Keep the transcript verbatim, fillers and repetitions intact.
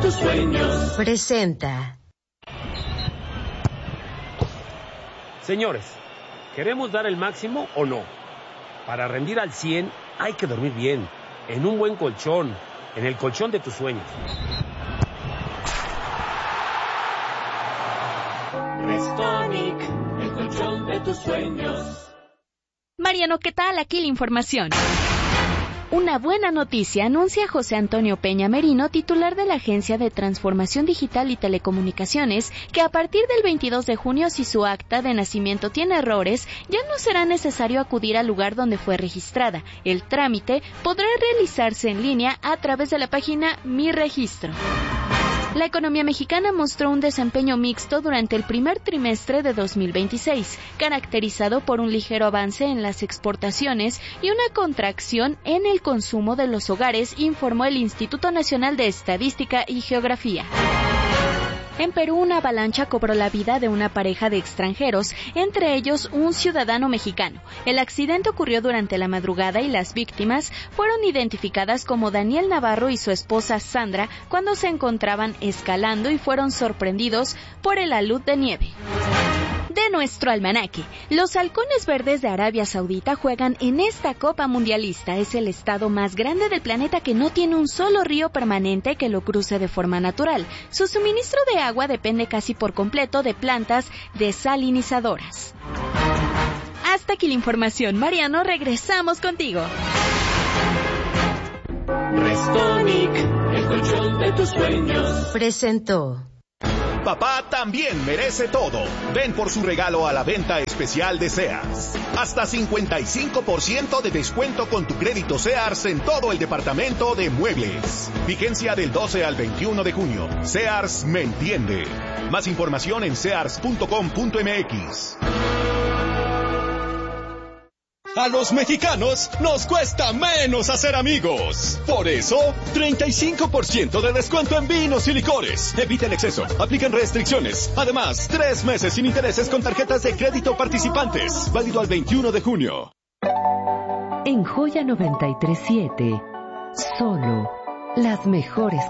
tus sueños. Presenta. Señores, ¿queremos dar el máximo o no? Para rendir al cien hay que dormir bien, en un buen colchón, en el colchón de tus sueños. Restonic, el colchón de tus sueños. Mariano, ¿qué tal? Aquí la información. Una buena noticia anuncia José Antonio Peña Merino, titular de la Agencia de Transformación Digital y Telecomunicaciones, que a partir del veintidós de junio, si su acta de nacimiento tiene errores, ya no será necesario acudir al lugar donde fue registrada. El trámite podrá realizarse en línea a través de la página Mi Registro. La economía mexicana mostró un desempeño mixto durante el primer trimestre de dos mil veintiséis, caracterizado por un ligero avance en las exportaciones y una contracción en el consumo de los hogares, informó el Instituto Nacional de Estadística y Geografía. En Perú, una avalancha cobró la vida de una pareja de extranjeros, entre ellos un ciudadano mexicano. El accidente ocurrió durante la madrugada y las víctimas fueron identificadas como Daniel Navarro y su esposa Sandra cuando se encontraban escalando y fueron sorprendidos por el alud de nieve. De nuestro almanaque, los halcones verdes de Arabia Saudita juegan en esta Copa Mundialista. Es el estado más grande del planeta que no tiene un solo río permanente que lo cruce de forma natural. Su suministro de agua depende casi por completo de plantas desalinizadoras. Hasta aquí la información. Mariano, regresamos contigo. Restonic, el colchón de tus sueños. Presentó. Papá también merece todo. Ven por su regalo a la venta especial de Sears. Hasta cincuenta y cinco por ciento de descuento con tu crédito Sears en todo el departamento de muebles. Vigencia del doce al veintiuno de junio. Sears me entiende. Más información en sears punto com punto m x. A los mexicanos nos cuesta menos hacer amigos. Por eso, treinta y cinco por ciento de descuento en vinos y licores. Evita el exceso. Aplican restricciones. Además, tres meses sin intereses con tarjetas de crédito participantes. Válido al veintiuno de junio. En Joya noventa y tres punto siete, solo las mejores